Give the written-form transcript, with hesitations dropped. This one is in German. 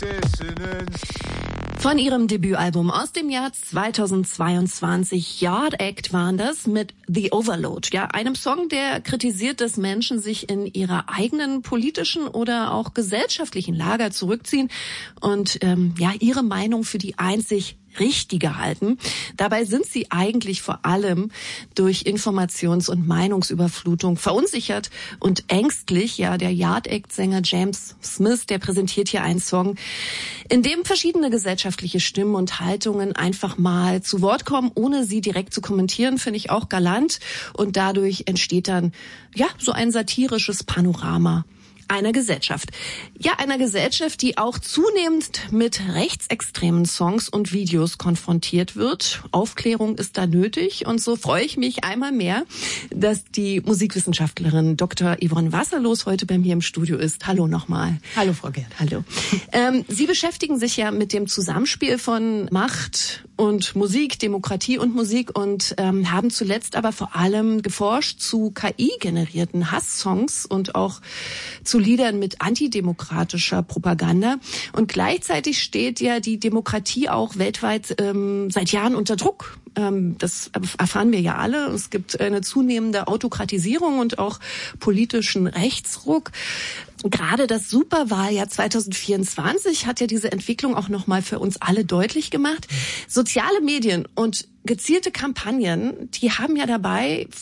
Von ihrem Debütalbum aus dem Jahr 2022, Yard Act waren das, mit The Overload. Ja, einem Song, der kritisiert, dass Menschen sich in ihrer eigenen politischen oder auch gesellschaftlichen Lager zurückziehen und ihre Meinung für die einzig Richtige halten. Dabei sind sie eigentlich vor allem durch Informations- und Meinungsüberflutung verunsichert und ängstlich. Ja, der Yard Act-Sänger James Smith, der präsentiert hier einen Song, in dem verschiedene gesellschaftliche Stimmen und Haltungen einfach mal zu Wort kommen, ohne sie direkt zu kommentieren, finde ich auch galant. Und dadurch entsteht dann so ein satirisches Panorama einer Gesellschaft. Ja, einer Gesellschaft, die auch zunehmend mit rechtsextremen Songs und Videos konfrontiert wird. Aufklärung ist da nötig und so freue ich mich einmal mehr, dass die Musikwissenschaftlerin Dr. Yvonne Wasserlos heute bei mir im Studio ist. Hallo nochmal. Hallo, Frau Gerd. Hallo. Sie beschäftigen sich ja mit dem Zusammenspiel von Macht und Musik, Demokratie und Musik und haben zuletzt aber vor allem geforscht zu KI-generierten Hasssongs und auch zu Liedern mit antidemokratischer Propaganda. Und gleichzeitig steht ja die Demokratie auch weltweit seit Jahren unter Druck. Das erfahren wir ja alle. Es gibt eine zunehmende Autokratisierung und auch politischen Rechtsruck. Gerade das Superwahljahr 2024 hat ja diese Entwicklung auch nochmal für uns alle deutlich gemacht. Soziale Medien und gezielte Kampagnen, die haben ja dabei